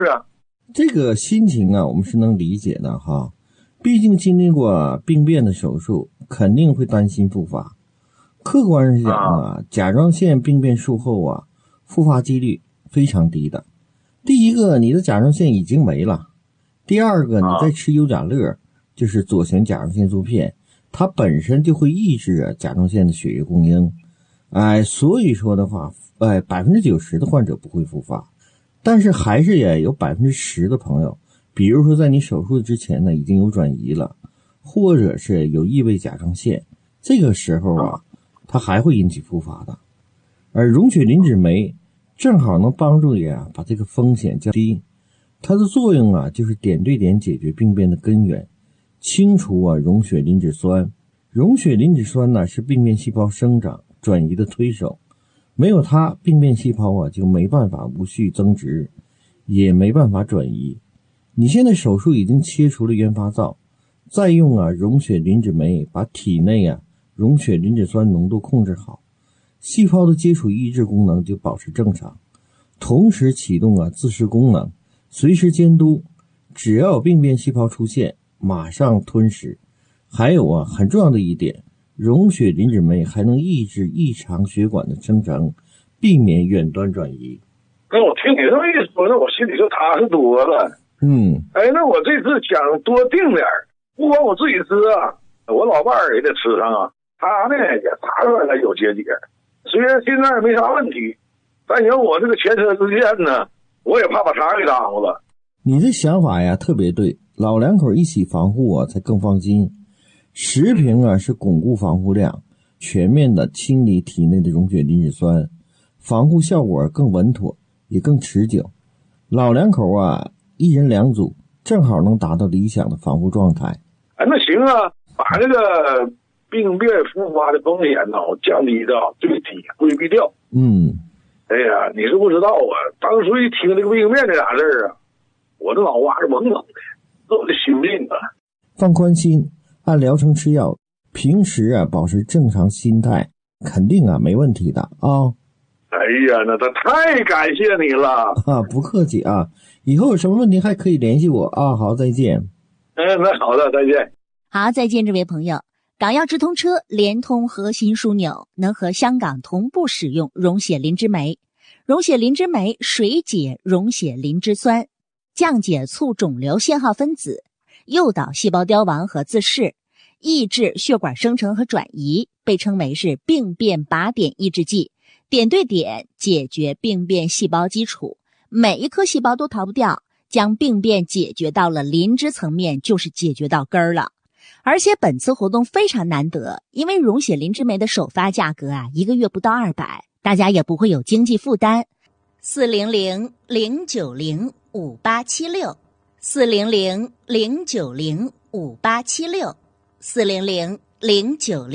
是啊， 这个心情啊，我们是能理解的哈。毕竟经历过病变的手术，肯定会担心复发。客观上讲啊，甲状腺病变术后啊，复发几率非常低的。第一个，你的甲状腺已经没了；第二个，你在吃优甲乐，就是左旋甲状腺素片，它本身就会抑制甲状腺的血液供应。所以说的话，90%的患者不会复发，但是还是也有10%的朋友，比如说在你手术之前呢，已经有转移了，或者是有异位甲状腺，这个时候啊，它还会引起复发的。而溶血磷脂酶正好能帮助你啊，把这个风险降低。它的作用啊，就是点对点解决病变的根源，清除啊溶血磷脂酸。溶血磷脂酸呢，是病变细胞生长转移的推手，没有它，病变细胞啊就没办法无序增殖，也没办法转移。你现在手术已经切除了原发灶，再用啊溶血磷脂酶把体内啊溶血磷脂酸浓度控制好，细胞的接触抑制功能就保持正常，同时启动啊自噬功能，随时监督，只要有病变细胞出现，马上吞食。还有啊，很重要的一点，溶血磷脂酶还能抑制异常血管的生成，避免远端转移。 那我听你这么一说，那我心里就踏实多了。那我这次想多订点，不光我自己吃啊，我老伴儿也得吃上啊。他呢也查出来了有结节，虽然现在没啥问题，但你看我这个前车之鉴呢，我也怕把他给耽误了。 你这想法呀特别对，老两口一起防护啊才更放心。食品啊是巩固防护量，全面的清理体内的溶血磷脂酸，防护效果更稳妥，也更持久。老两口啊，一人2组，正好能达到理想的防护状态。 那行啊，把这个病变复发的风险呢降低到最低，规避掉。哎呀，你是不知道啊，当初一听这个病变这俩字啊，我这脑瓜是懵懵的，都得心病啊。 放宽心，按疗程吃药，平时啊保持正常心态，肯定啊没问题的啊。 哎呀，那他太感谢你了不客气啊，以后有什么问题还可以联系我啊。好，再见。 那好的，再见。 好，再见，这位朋友。港药直通车联通核心枢纽，能和香港同步使用溶血磷脂酶。溶血磷脂酶水解溶血磷脂酸，降解促肿瘤信号分子，诱导细胞凋亡和自噬，抑制血管生成和转移，被称为是病变靶点抑制剂，点对点解决病变细胞基础，每一颗细胞都逃不掉，将病变解决到了磷脂层面，就是解决到根儿了。而且本次活动非常难得，因为溶血磷脂酶的首发价格啊，1个月不到200，大家也不会有经济负担。400-090-5876 400-090-5876 400-090